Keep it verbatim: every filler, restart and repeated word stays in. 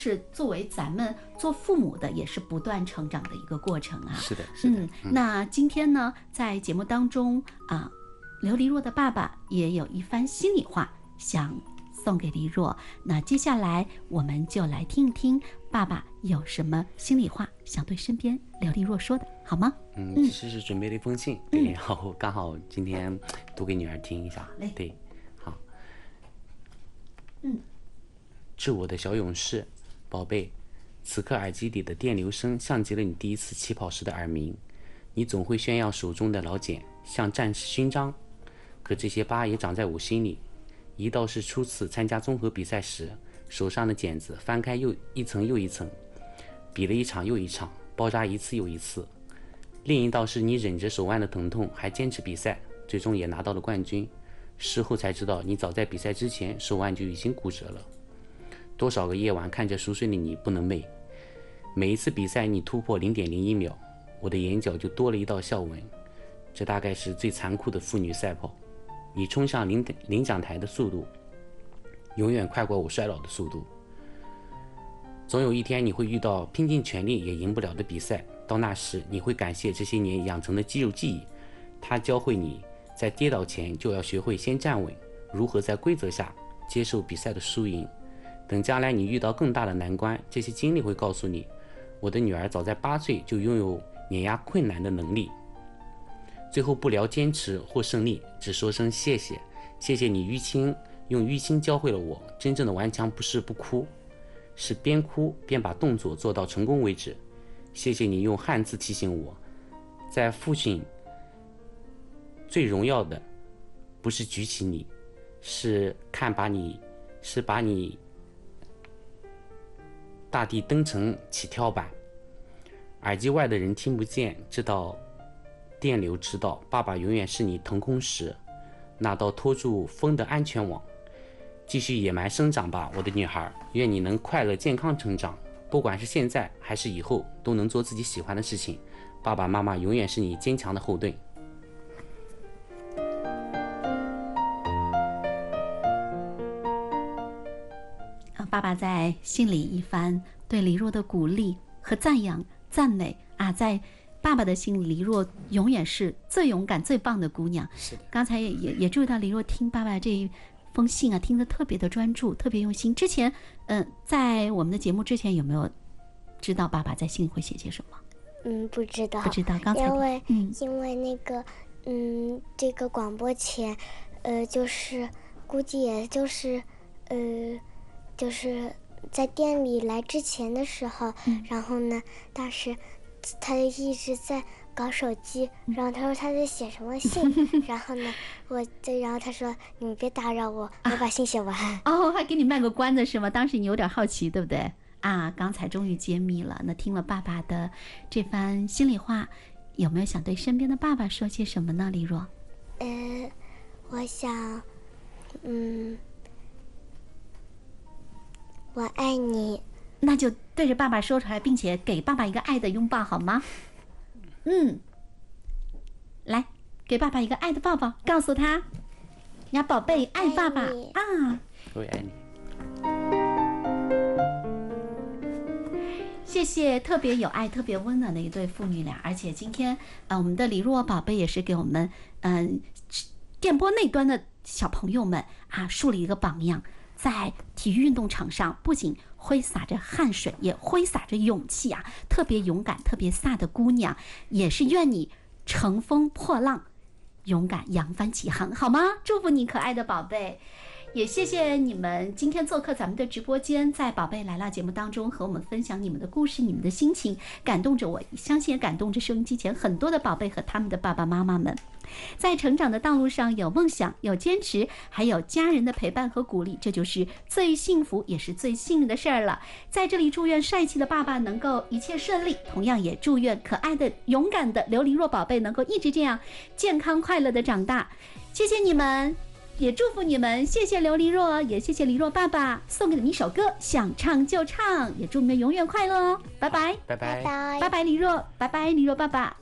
是作为咱们做父母的，也是不断成长的一个过程啊。 是的，是的。 嗯，那今天呢，在节目当中啊，刘黎若的爸爸也有一番心里话想送给黎若。那接下来我们就来听一听爸爸有什么心里话想对身边刘黎若说的，好吗？ 嗯，其实是准备了一封信，嗯、对，然后刚好今天读给女儿听一下。 好嘞， 对，好。 嗯， 致我的小勇士。宝贝，此刻耳机里的电流声像极了你第一次起跑时的耳鸣。你总会炫耀手中的老茧，像战士勋章。可这些疤也长在我心里。一道是初次参加综合比赛时，手上的茧子翻开又一层又一层，比了一场又一场，包扎一次又一次。另一道是你忍着手腕的疼痛还坚持比赛，最终也拿到了冠军。事后才知道，你早在比赛之前手腕就已经骨折了。多少个夜晚看着熟睡的你不能寐，每一次比赛你突破 零点零一 秒，我的眼角就多了一道笑纹。这大概是最残酷的妇女赛跑，你冲向领领奖台的速度永远快过我衰老的速度。总有一天你会遇到拼尽全力也赢不了的比赛，到那时你会感谢这些年养成的肌肉记忆，它教会你在跌倒前就要学会先站稳，如何在规则下接受比赛的输赢。等将来你遇到更大的难关，这些经历会告诉你，我的女儿早在八岁就拥有碾压困难的能力。最后不聊坚持或胜利，只说声谢谢，谢谢你淤青，用淤青教会了我，真正的顽强不是不哭，是边哭边把动作做到成功为止。谢谢你用汉字提醒我，在父亲最荣耀的不是举起你，是看把你是把你大地登成起跳板。耳机外的人听不见，知道电流知道，爸爸永远是你腾空时那道拖住风的安全网。继续野蛮生长吧，我的女孩，愿你能快乐健康成长，不管是现在还是以后，都能做自己喜欢的事情。爸爸妈妈永远是你坚强的后盾。 爸爸在信里一番对黎若的鼓励和赞扬赞美啊，在爸爸的心里，黎若永远是最勇敢最棒的姑娘。 是的， 刚才也也也注意到黎若听爸爸这一封信啊，听得特别的专注，特别用心。之前嗯、呃，在我们的节目之前有没有知道爸爸在信里会写些什么？ 嗯，不知道， 不知道。刚才因为、 嗯、 因为那个嗯，这个广播前，呃，就是估计也就是呃。就是在店里来之前的时候、嗯、然后呢当时他一直在搞手机，然后他说他在写什么信然后呢我对然后他说你们别打扰我、啊、我把信写完。 哦，还给你卖个关子是吗？当时你有点好奇对不对啊？刚才终于揭秘了。那听了爸爸的这番心里话，有没有想对身边的爸爸说些什么呢？黎若呃我想嗯我爱你。 那就对着爸爸说出来，并且给爸爸一个爱的拥抱好吗？嗯，来给爸爸一个爱的抱抱，告诉他呀，宝贝，爱爸爸啊！ 我也爱你。 谢谢特别有爱特别温暖的一对父女俩。而且今天呃，我们的黎若宝贝也是给我们嗯、呃、电波那端的小朋友们啊树立一个榜样。在体育运动场上，不仅挥洒着汗水，也挥洒着勇气啊！特别勇敢、特别飒的姑娘，也是愿你乘风破浪，勇敢扬帆起航，好吗？祝福你，可爱的宝贝！也谢谢你们今天做客咱们的直播间，在宝贝来了节目当中和我们分享你们的故事，你们的心情感动着我，相信也感动着收音机前很多的宝贝和他们的爸爸妈妈们。在成长的道路上，有梦想，有坚持，还有家人的陪伴和鼓励，这就是最幸福也是最幸运的事儿了。在这里祝愿帅气的爸爸能够一切顺利，同样也祝愿可爱的勇敢的刘黎若宝贝能够一直这样健康快乐的长大。谢谢你们，也祝福你们，谢谢刘黎若，也谢谢黎若爸爸，送给你们一首歌，想唱就唱，也祝你们永远快乐哦，拜拜， 拜拜， 拜拜， 拜拜黎若，拜拜黎若爸爸。